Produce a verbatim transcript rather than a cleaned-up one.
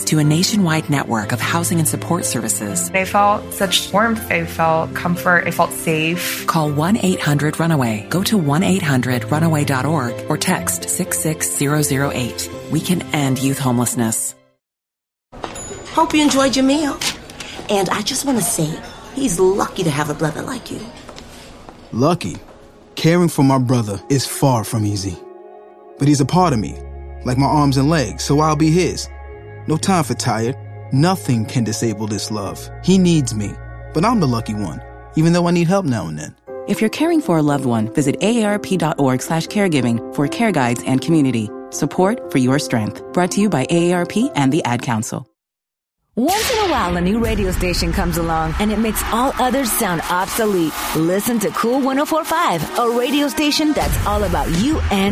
to a nationwide network of housing and support services. I felt such warmth. I felt comfort. I felt safe. Call one eight hundred runaway. Go to one eight hundred runaway dot org or text six six zero zero eight. We can end youth homelessness. Hope you enjoyed your meal. And I just want to say, he's lucky to have a brother like you. Lucky? Caring for my brother is far from easy. But he's a part of me, like my arms and legs, so I'll be his. No time for tired. Nothing can disable this love. He needs me, but I'm the lucky one, even though I need help now and then. If you're caring for a loved one, visit A A R P dot org slash caregiving for care guides and community. Support for your strength. Brought to you by A A R P and the Ad Council. Once in a while, a new radio station comes along and it makes all others sound obsolete. Listen to Cool one oh four point five, a radio station that's all about you and